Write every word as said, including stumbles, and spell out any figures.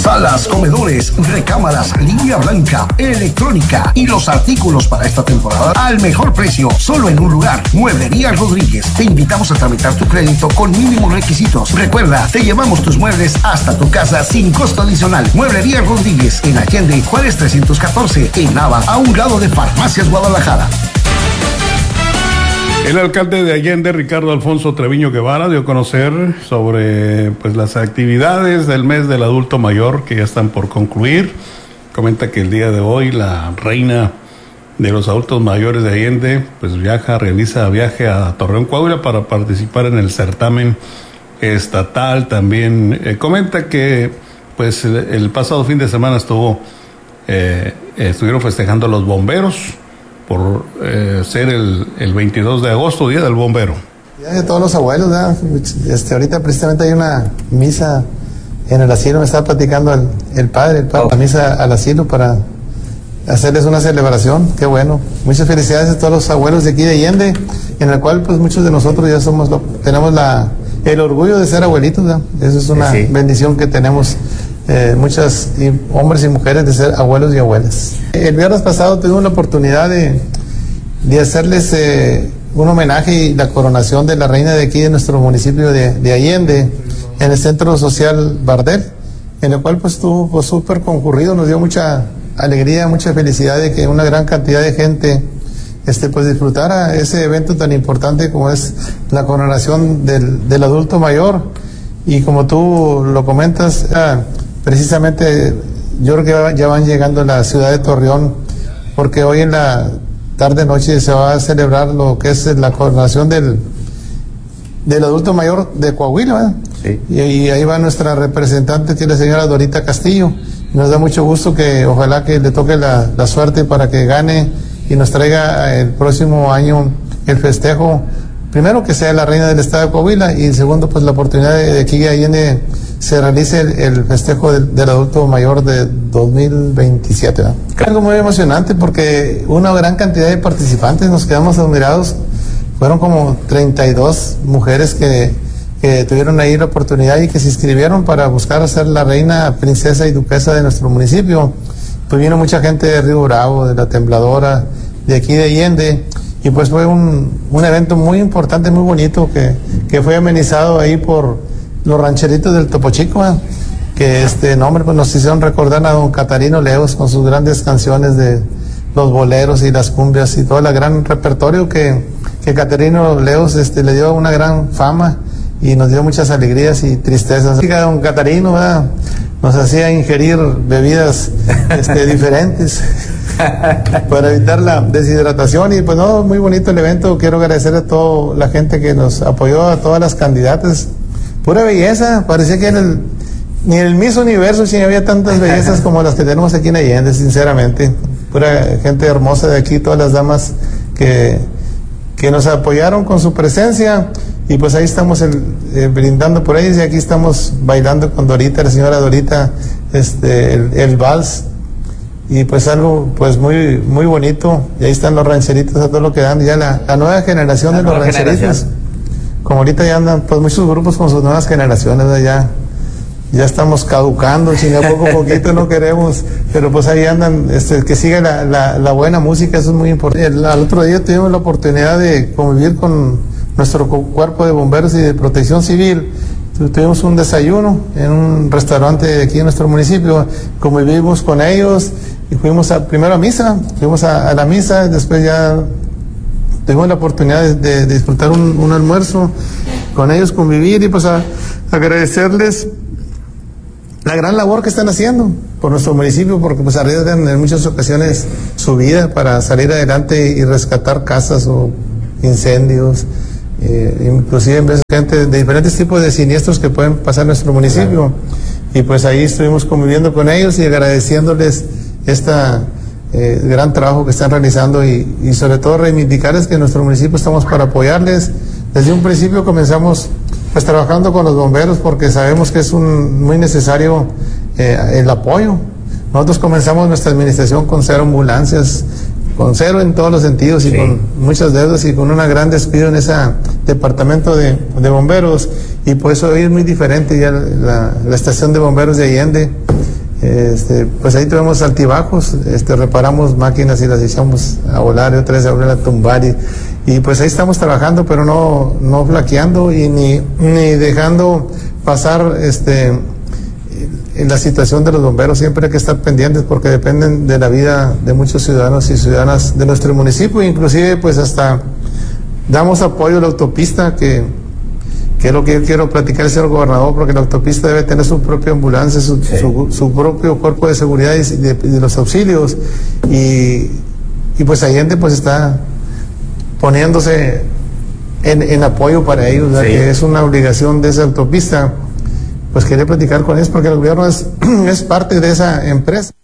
salas, comedores, recámaras, línea blanca, electrónica y los artículos para esta temporada al mejor precio, solo en un lugar. Mueblería Rodríguez. Te invitamos a tramitar tu crédito con mínimos requisitos. Recuerda, te llevamos tus muebles hasta tu casa sin costo adicional. Mueblería Rodríguez en Allende, Juárez trescientos catorce, en Nava, a un lado de Farmacias Guadalajara. El alcalde de Allende, Ricardo Alfonso Treviño Guevara, dio a conocer sobre pues las actividades del mes del adulto mayor que ya están por concluir. Comenta que el día de hoy la reina de los adultos mayores de Allende pues viaja, realiza viaje a Torreón, Coahuila para participar en el certamen estatal. También eh, comenta que pues el, el pasado fin de semana estuvo eh, estuvieron festejando a los bomberos por eh, ser el, el veintidós de agosto, Día del Bombero. Día de todos los abuelos, ¿verdad? Este, ahorita precisamente hay una misa en el asilo, me estaba platicando el, el padre, el padre, la misa al asilo para hacerles una celebración. Qué bueno. Muchas felicidades a todos los abuelos de aquí de Allende, en el cual pues muchos de nosotros ya somos, lo, tenemos la, el orgullo de ser abuelitos, ¿verdad? Eso es una sí. bendición que tenemos. Eh, muchas y hombres y mujeres de ser abuelos y abuelas. El viernes pasado tuvimos la oportunidad de, de hacerles eh, un homenaje y la coronación de la reina de aquí de nuestro municipio de, de Allende en el Centro Social Bardel, en el cual pues estuvo pues, súper concurrido. Nos dio mucha alegría, mucha felicidad de que una gran cantidad de gente este, pues disfrutara ese evento tan importante como es la coronación del, del adulto mayor. Y como tú lo comentas, ah, precisamente yo creo que ya van llegando a la ciudad de Torreón, porque hoy en la tarde noche se va a celebrar lo que es la coronación del, del adulto mayor de Coahuila, ¿verdad? Sí. Y, y ahí va nuestra representante, que es la señora Dorita Castillo. Nos da mucho gusto que ojalá que le toque la, la suerte para que gane y nos traiga el próximo año el festejo. Primero, que sea la reina del estado de Coahuila, y segundo, pues la oportunidad de, de que ahí se realice el, el festejo del, del adulto mayor de dos mil veintisiete. ¿no? Algo muy emocionante porque una gran cantidad de participantes, nos quedamos admirados. Fueron como treinta y dos mujeres que, que tuvieron ahí la oportunidad y que se inscribieron para buscar ser la reina, princesa y duquesa de nuestro municipio. Pues vino mucha gente de Río Bravo, de La Tembladora, de aquí de Allende. Y pues fue un, un evento muy importante, muy bonito, que, que fue amenizado ahí por los rancheritos del Topo Chico, ¿eh? que este nombre pues nos hicieron recordar a don Catarino Leos con sus grandes canciones de los boleros y las cumbias y todo el gran repertorio que, que Catarino Leos este, le dio una gran fama y nos dio muchas alegrías y tristezas. Don Catarino, ¿verdad? Nos hacía ingerir bebidas este, diferentes para evitar la deshidratación. Y pues no, muy bonito el evento. Quiero agradecer a toda la gente que nos apoyó, a todas las candidatas. Pura belleza, parecía que en el, ni en el Miss Universo si había tantas bellezas como las que tenemos aquí en Allende, sinceramente. Pura gente hermosa de aquí, todas las damas que, que nos apoyaron con su presencia. Y pues ahí estamos el, eh, brindando por ellos, y aquí estamos bailando con Dorita, la señora Dorita, este, el, el vals. Y pues algo pues muy muy bonito. Y ahí están los rancheritos a todo lo que dan, ya la, la nueva generación la de los rancheritos generación. Como ahorita ya andan pues muchos grupos con sus nuevas generaciones, ¿no? ya ya estamos caducando, chinga, poco a poquito no queremos, pero pues ahí andan, este, que siga la, la, la buena música, eso es muy importante. El, al otro día tuvimos la oportunidad de convivir con nuestro cuerpo de bomberos y de protección civil. Tuvimos un desayuno en un restaurante aquí en nuestro municipio, convivimos con ellos y fuimos a, primero a misa, fuimos a, a la misa, después ya tuvimos la oportunidad de, de, de disfrutar un, un almuerzo con ellos, convivir y pues a, agradecerles la gran labor que están haciendo por nuestro municipio, porque pues arriesgan en muchas ocasiones su vida para salir adelante y rescatar casas o incendios. Eh, inclusive en vez de gente de diferentes tipos de siniestros que pueden pasar en nuestro municipio. Claro. Y pues ahí estuvimos conviviendo con ellos y agradeciéndoles este eh, gran trabajo que están realizando y, y sobre todo reivindicarles que en nuestro municipio estamos para apoyarles. Desde un principio comenzamos pues trabajando con los bomberos porque sabemos que es un, muy necesario eh, el apoyo. Nosotros comenzamos nuestra administración con cero ambulancias, con cero en todos los sentidos y sí. con muchas deudas y con una gran despido en ese departamento de, de bomberos, y por eso hoy es muy diferente ya la, la estación de bomberos de Allende. Este, pues ahí tuvimos altibajos, este, reparamos máquinas y las echamos a volar y otra vez a volver a tumbar y, y pues ahí estamos trabajando, pero no, no flaqueando y ni, ni dejando pasar este, en la situación de los bomberos. Siempre hay que estar pendientes porque dependen de la vida de muchos ciudadanos y ciudadanas de nuestro municipio, inclusive pues hasta damos apoyo a la autopista, que que es lo que yo quiero platicar, señor gobernador, porque la autopista debe tener su propia ambulancia, su, sí. su, su propio cuerpo de seguridad y de, de los auxilios, y, y pues Allende pues está poniéndose en, en apoyo para ellos, sí. que es una obligación de esa autopista. Pues quería platicar con ellos porque el gobierno es, es parte de esa empresa.